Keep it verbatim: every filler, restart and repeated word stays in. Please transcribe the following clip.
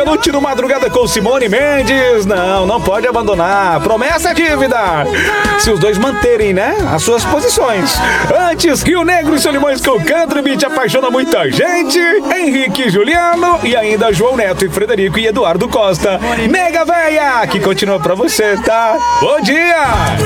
Belucci no Madrugada com Simone Mendes. Não, não pode abandonar. Promessa é dívida. Se os dois manterem, né, as suas posições. Antes, Rio Negro e Solimões com Country Beat apaixona muita gente. Henrique e Juliano e ainda João Neto e Frederico e Eduardo Costa. Nega Véia, que continua pra você, tá? Bom dia!